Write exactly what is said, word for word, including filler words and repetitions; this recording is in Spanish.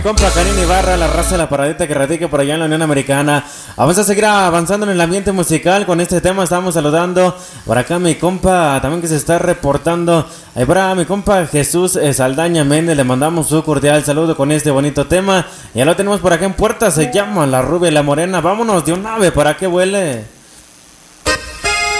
Compa Karim Ibarra, la raza de la paradita que radica por allá en la Unión Americana. Vamos a seguir avanzando en el ambiente musical. Con este tema estamos saludando por acá a mi compa también que se está reportando. Ahí para mi compa Jesús eh, Saldaña Méndez, le mandamos su cordial saludo con este bonito tema. Ya lo tenemos por acá en puerta, se llama La Rubia y la Morena. Vámonos de un ave para que vuele.